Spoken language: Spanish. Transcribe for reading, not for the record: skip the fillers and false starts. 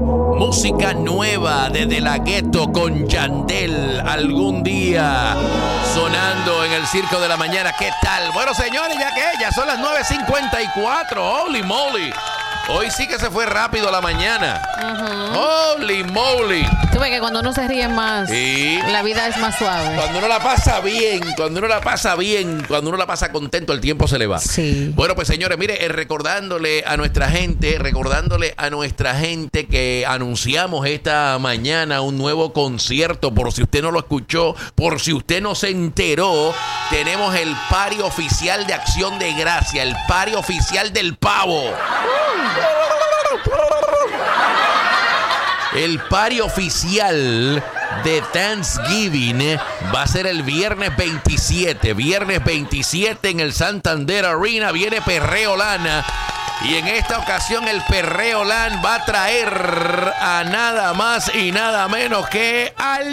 Música nueva de De La Ghetto con Yandel, algún día sonando en el Circo de la Mañana. ¿Qué tal? Bueno, señores, ya son las 9:54. Holy moly. Hoy sí que se fue rápido la mañana. Holy moly. Tú ves que cuando uno se ríe más, sí, la vida es más suave. Cuando uno la pasa bien, cuando uno la pasa contento, el tiempo se le va. Sí. Bueno, pues señores, mire, recordándole a nuestra gente que anunciamos esta mañana un nuevo concierto, por si usted no lo escuchó, por si usted no se enteró, tenemos el party oficial de Acción de Gracia, el party oficial del pavo. El party oficial de Thanksgiving va a ser el viernes 27. Viernes 27 en el Santander Arena. Viene Perreo Lana. Y en esta ocasión el Perreo Lan va a traer a nada más y nada menos que al